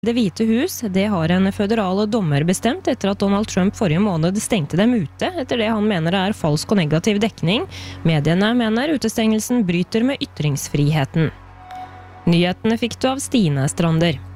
Det hvite hus, det har en føderal dommer bestemt etter at Donald Trump forrige måned stengte dem ute, etter det han mener er falsk og negativ dekning. Mediene mener utestengelsen bryter med ytringsfriheten. Nyhetene fikk du av Stine Strander.